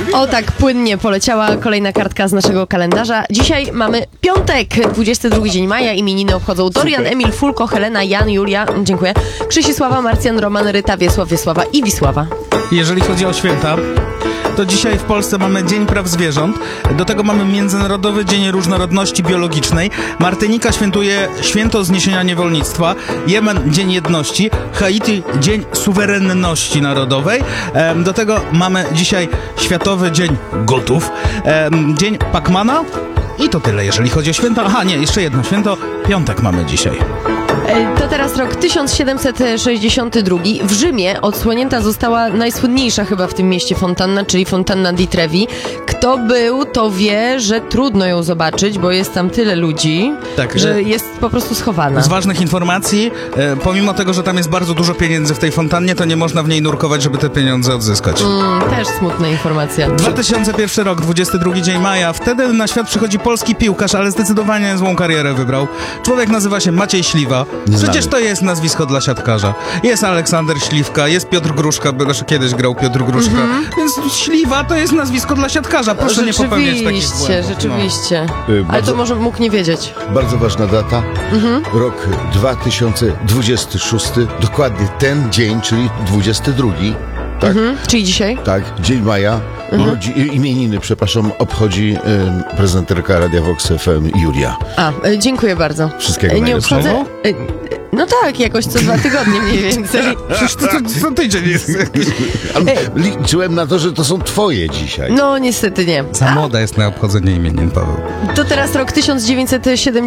O tak, płynnie poleciała kolejna kartka z naszego kalendarza. Dzisiaj mamy piątek, 22 dzień maja. Imieniny obchodzą Dorian, Emil, Fulko, Helena, Jan, Julia, dziękuję, Krzysisława, Marcjan, Roman, Ryta, Wiesław, Wiesława i Wisława. Jeżeli chodzi o święta, to dzisiaj w Polsce mamy Dzień Praw Zwierząt. Do tego mamy Międzynarodowy Dzień Różnorodności Biologicznej. Martynika świętuje Święto Zniesienia Niewolnictwa. Jemen Dzień Jedności. Haiti Dzień Suwerenności Narodowej. Do tego mamy dzisiaj Światowy Dzień Gotów. Dzień Pacmana. I to tyle, jeżeli chodzi o święta. Aha, nie, jeszcze jedno święto. Piątek mamy dzisiaj. To teraz rok 1762. W Rzymie odsłonięta została najsłynniejsza chyba w tym mieście fontanna, czyli fontanna di Trevi. Kto był, to wie, że trudno ją zobaczyć, bo jest tam tyle ludzi, Tak, że jest po prostu schowana. Z ważnych informacji, pomimo tego, że tam jest bardzo dużo pieniędzy w tej fontannie, to nie można w niej nurkować, żeby te pieniądze odzyskać. Też smutna informacja. 2001 rok, 22 dzień maja. Wtedy na świat przychodzi polski piłkarz, ale zdecydowanie złą karierę wybrał. Człowiek nazywa się Maciej Śliwa. Przecież to jest nazwisko dla siatkarza. Jest Aleksander Śliwka, jest Piotr Gruszka, bo kiedyś grał Piotr Gruszka. Więc Śliwa to jest nazwisko dla siatkarza. Proszę nie popełniać takich błędów. Rzeczywiście. Ale Bardzo- to może mógł nie wiedzieć. Bardzo ważna data, rok 2026, dokładnie ten dzień, czyli 22, tak? Czyli dzisiaj? Tak, dzień maja, imieniny, obchodzi prezenterka Radia Vox FM Julia. Dziękuję bardzo. Wszystkiego Nie najlepszego. obchodzę. No tak, jakoś co 2 tygodnie mniej więcej. Przecież to tydzień jest. Ale liczyłem na to, że to są twoje dzisiaj. No niestety nie. Za młoda jest na obchodzenie imienin, Paweł. To teraz rok 1970.